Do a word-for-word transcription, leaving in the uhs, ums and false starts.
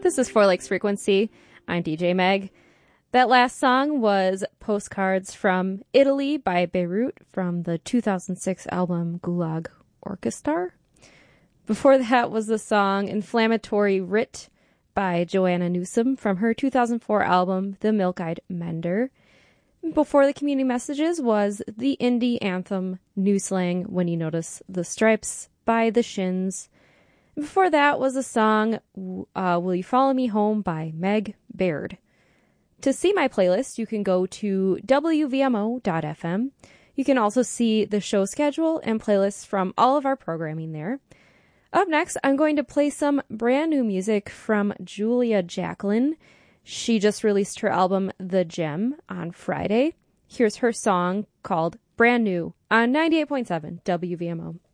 This is Four Lakes Frequency. I'm D J Meg. That last song was Postcards from Italy by Beirut from the two thousand six album Gulag Orchestra. Before that was the song Inflammatory Writ by Joanna Newsom from her two thousand four album The Milk-Eyed Mender. Before the community messages was the indie anthem New Slang When You Notice the Stripes by The Shins. Before that was the song uh, Will You Follow Me Home by Meg Baird. To see my playlist, you can go to W V M O dot F M. You can also see the show schedule and playlists from all of our programming there. Up next, I'm going to play some brand new music from Julia Jacqueline. She just released her album The Gem on Friday. Here's her song called Brand New on ninety-eight point seven W V M O.